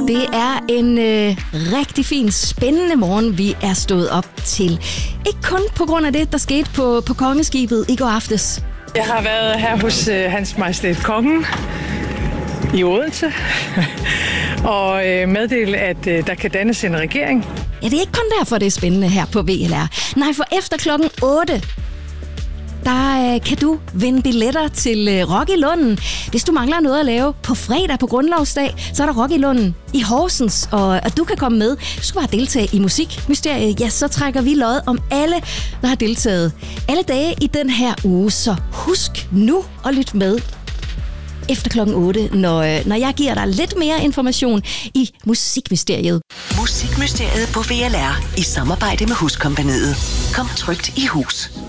Det er en rigtig fin, spændende morgen, vi er stået op til. Ikke kun på grund af det, der skete på Kongeskibet i går aftes. Jeg har været her hos Hans Majestæt Kongen i Odense og meddele, at der kan dannes en regering. Ja, det er ikke kun derfor, det er spændende her på VLR. Nej, for efter klokken 8, der kan du vinde billetter til Rock i Lunden. Hvis du mangler noget at lave på fredag på Grundlovsdag, så er der Rock i Lunden i Horsens, og du kan komme med. Du skal bare deltage i Musikmysteriet. Ja, så trækker vi lod om alle, der har deltaget alle dage i den her uge. Så husk nu at lytte med efter klokken 8, når jeg giver dig lidt mere information i Musikmysteriet. Musikmysteriet på VLR i samarbejde med Huskompagniet. Kom trygt i hus.